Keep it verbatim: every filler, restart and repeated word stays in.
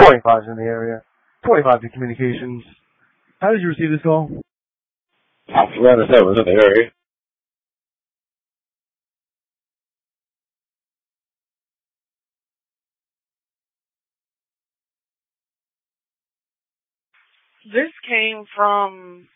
twenty-five's in the area. twenty-five to communications. How did you receive this call? Atlanta seven's in the area. This came from